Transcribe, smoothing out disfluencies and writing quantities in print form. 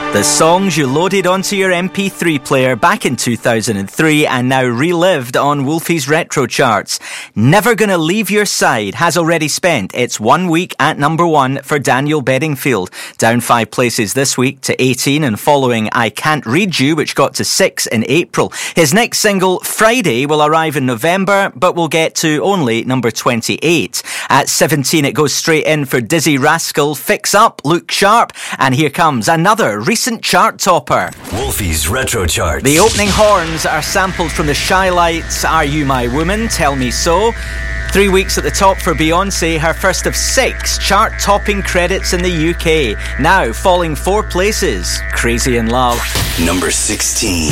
The songs you loaded onto your MP3 player back in 2003 and now relived on Wolfie's Retro Charts. Never Gonna Leave Your Side has already spent its 1 week at number 1 for Daniel Bedingfield. Down 5 places this week to 18 and following I Can't Read You, which got to 6 in April. His next single, Friday, will arrive in November, but will get to only number 28. At 17, it goes straight in for Dizzy Rascal, Fix Up, Look Sharp, and here comes another recent chart topper. Wolfie's Retro Charts. The opening horns are sampled from the Shy Lights' Are You My Woman? Tell Me So. 3 weeks at the top for Beyonce, her first of 6 chart-topping credits in the UK. Now falling 4 places, Crazy in Love. Number 16.